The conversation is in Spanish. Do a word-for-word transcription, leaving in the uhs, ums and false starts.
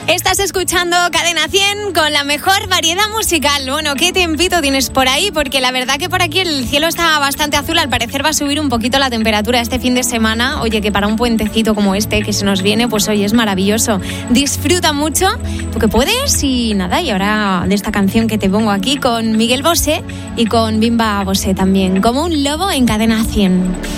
Estás escuchando Cadena cien con la mejor variedad musical. Bueno, ¿qué tiempito tienes por ahí? Porque la verdad que por aquí el cielo está bastante azul. Al parecer va a subir un poquito la temperatura este fin de semana. Oye, que para un puentecito como este que se nos viene, pues hoy es maravilloso. Disfruta mucho, tú que puedes. Y nada, y ahora de esta canción que te pongo aquí con Miguel Bosé y con Bimba Bosé también. Como un lobo en Cadena cien.